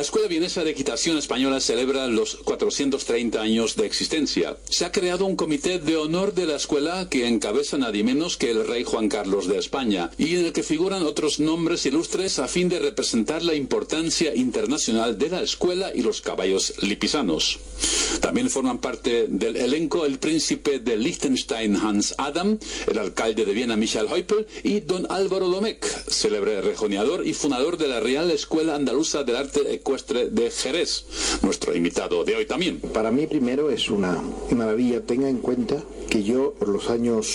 Escuela Vienesa de Equitación Española celebra los 430 años de existencia. Se ha creado un comité de honor de la escuela que encabeza nadie menos que el rey Juan Carlos de España y en el que figuran otros nombres ilustres a fin de representar la importancia internacional de la escuela y los caballos lipizanos. También forman parte del elenco el príncipe de Liechtenstein Hans Adam, el alcalde de Viena Michael Heupel y don Álvaro Domecq, célebre rejoneador y fundador de la Real Escuela Andaluza del Arte Ecuestre de Jerez, nuestro invitado de hoy también. Para mí primero es una maravilla. Tenga en cuenta que yo por los años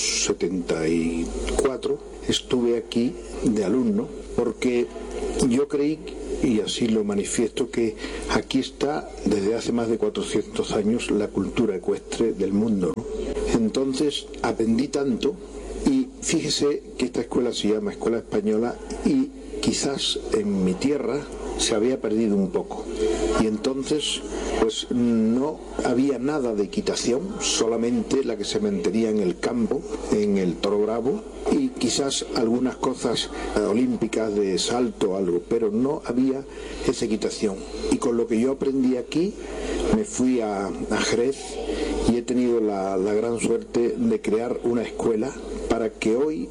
74 estuve aquí de alumno porque yo creí, y así lo manifiesto, que aquí está desde hace más de 400 años la cultura ecuestre del mundo, ¿no? Entonces aprendí tanto y fíjese que esta escuela se llama Escuela Española y quizás en mi tierra se había perdido un poco y entonces pues no había nada de equitación, solamente la que se mantenía en el campo, en el Toro Bravo y quizás algunas cosas olímpicas de salto o algo, pero no había esa equitación. Y con lo que yo aprendí aquí me fui a Jerez y he tenido la gran suerte de crear una escuela para que hoy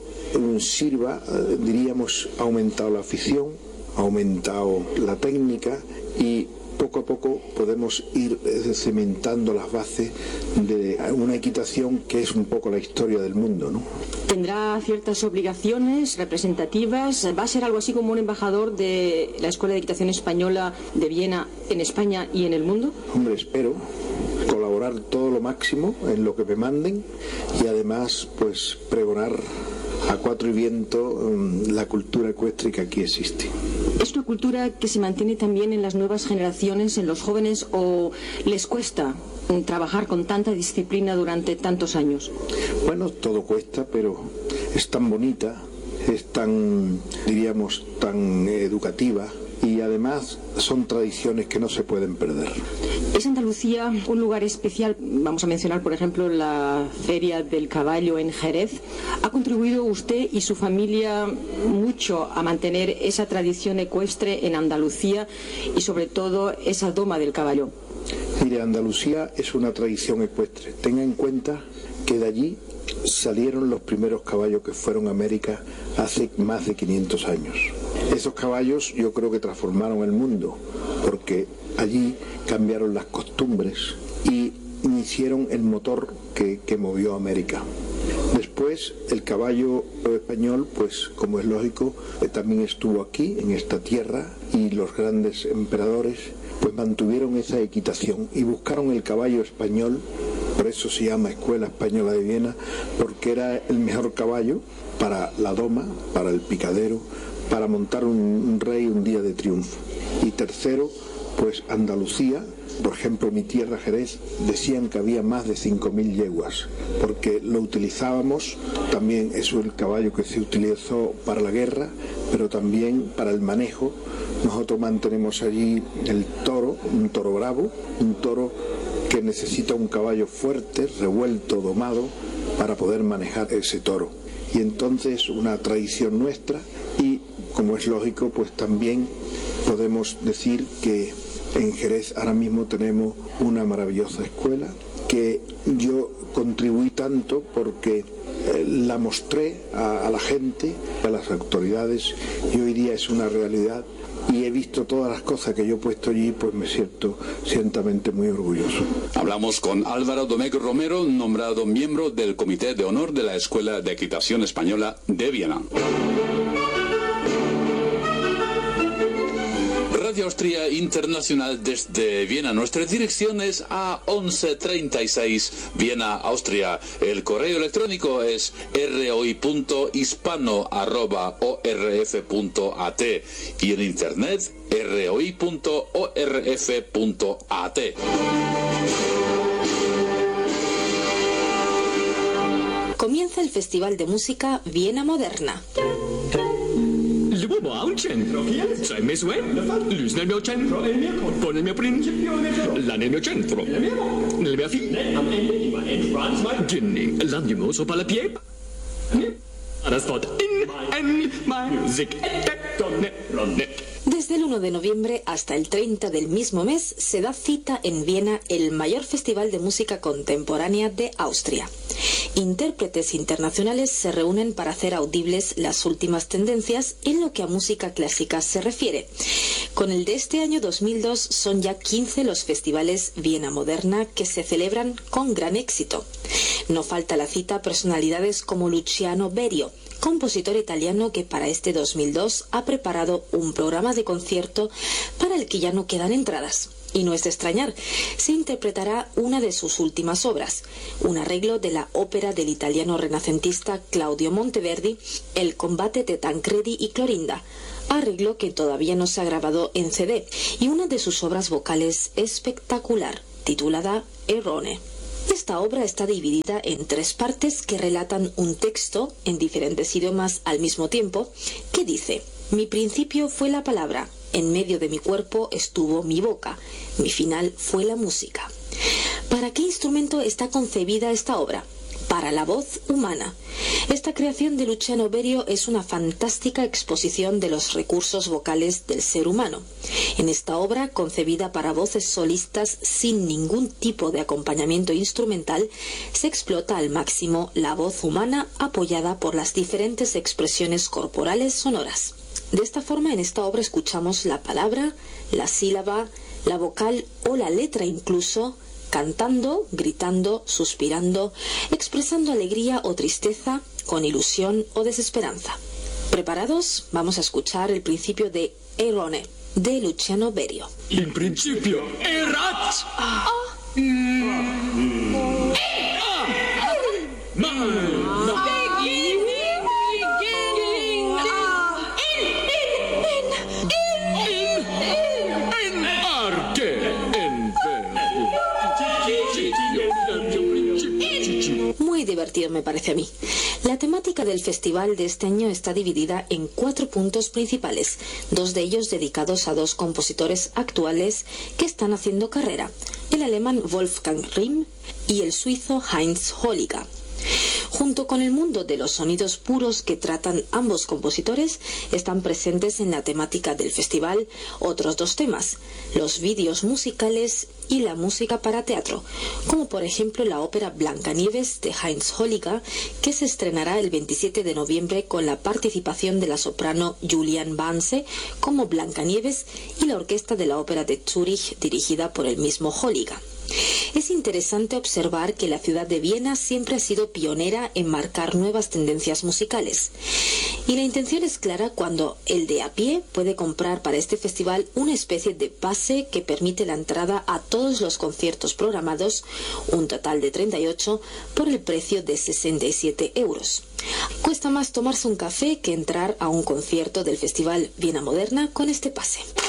sirva, diríamos, ha aumentado la afición, ha aumentado la técnica y poco a poco podemos ir cimentando las bases de una equitación que es un poco la historia del mundo, ¿no? ¿Tendrá ciertas obligaciones representativas? ¿Va a ser algo así como un embajador de la Escuela de Equitación Española de Viena en España y en el mundo? Hombre, espero colaborar todo lo máximo en lo que me manden y además pues pregonar a cuatro y viento la cultura ecuestre que aquí existe. ¿Es una cultura que se mantiene también en las nuevas generaciones, en los jóvenes, o les cuesta trabajar con tanta disciplina durante tantos años? Bueno, todo cuesta, pero es tan bonita, es tan, diríamos, tan educativa y además son tradiciones que no se pueden perder. ¿Es Andalucía un lugar especial? Vamos a mencionar, por ejemplo, la Feria del Caballo en Jerez. ¿Ha contribuido usted y su familia mucho a mantener esa tradición ecuestre en Andalucía y sobre todo esa doma del caballo? Mire, Andalucía es una tradición ecuestre. Tenga en cuenta que de allí salieron los primeros caballos que fueron a América hace más de 500 años. Esos caballos yo creo que transformaron el mundo porque allí cambiaron las costumbres y hicieron el motor que movió a América. Después el caballo español, pues como es lógico, también estuvo aquí en esta tierra y los grandes emperadores pues mantuvieron esa equitación y buscaron el caballo español. Por eso se llama Escuela Española de Viena, porque era el mejor caballo para la doma, para el picadero, para montar un rey un día de triunfo. Y tercero, pues Andalucía, por ejemplo mi tierra Jerez, decían que había más de 5.000 yeguas, porque lo utilizábamos, también es el caballo que se utilizó para la guerra, pero también para el manejo. Nosotros mantenemos allí el toro, un toro bravo, un toro que necesita un caballo fuerte, revuelto, domado, para poder manejar ese toro. Y entonces una tradición nuestra y, como es lógico, pues también podemos decir que en Jerez ahora mismo tenemos una maravillosa escuela que yo contribuí tanto porque la mostré a la gente, a las autoridades y hoy día es una realidad. Y he visto todas las cosas que yo he puesto allí, pues me siento ciertamente muy orgulloso. Hablamos con Álvaro Domecq Romero, nombrado miembro del Comité de Honor de la Escuela de Equitación Española de Viena. Radio Austria Internacional desde Viena. Nuestra dirección es A1136 Viena, Austria. El correo electrónico es roi.hispano@orf.at y en internet roi.orf.at. Comienza el Festival de Música Viena Moderna. Sai me sue, lys nel mio centro, pon nel mio principio, là nel mio centro, nella mia fine, Ginny, l'animo sopra la pied, das Wort in my music, donne. Desde el 1 de noviembre hasta el 30 del mismo mes se da cita en Viena el mayor festival de música contemporánea de Austria. Intérpretes internacionales se reúnen para hacer audibles las últimas tendencias en lo que a música clásica se refiere. Con el de este año 2002 son ya 15 los festivales Viena Moderna que se celebran con gran éxito. No falta la cita a personalidades como Luciano Berio, compositor italiano que para este 2002 ha preparado un programa de concierto para el que ya no quedan entradas. Y no es de extrañar, se interpretará una de sus últimas obras, un arreglo de la ópera del italiano renacentista Claudio Monteverdi, El combate de Tancredi y Clorinda, arreglo que todavía no se ha grabado en CD, y una de sus obras vocales espectacular, titulada Errone. Esta obra está dividida en 3 partes que relatan un texto en diferentes idiomas al mismo tiempo, que dice: mi principio fue la palabra, en medio de mi cuerpo estuvo mi boca, mi final fue la música. ¿Para qué instrumento está concebida esta obra? Para la voz humana. Esta creación de Luciano Berio es una fantástica exposición de los recursos vocales del ser humano. En esta obra, concebida para voces solistas sin ningún tipo de acompañamiento instrumental, se explota al máximo la voz humana apoyada por las diferentes expresiones corporales sonoras. De esta forma, en esta obra escuchamos la palabra, la sílaba, la vocal o la letra incluso, cantando, gritando, suspirando, expresando alegría o tristeza, con ilusión o desesperanza. ¿Preparados? Vamos a escuchar el principio de Errone, de Luciano Berio. In principio erat. Muy divertido me parece a mí. La temática del festival de este año está dividida en 4 puntos principales, 2 de ellos dedicados a 2 compositores actuales que están haciendo carrera, el alemán Wolfgang Rihm y el suizo Heinz Holliger. Junto con el mundo de los sonidos puros que tratan ambos compositores, están presentes en la temática del festival otros 2 temas, los vídeos musicales y la música para teatro, como por ejemplo la ópera Blancanieves de Heinz Holliger, que se estrenará el 27 de noviembre con la participación de la soprano Julian Banse como Blancanieves y la orquesta de la ópera de Zúrich dirigida por el mismo Holliger. Es interesante observar que la ciudad de Viena siempre ha sido pionera en marcar nuevas tendencias musicales. Y la intención es clara cuando el de a pie puede comprar para este festival una especie de pase que permite la entrada a todos los conciertos programados, un total de 38, por el precio de 67 euros. Cuesta más tomarse un café que entrar a un concierto del Festival Viena Moderna con este pase.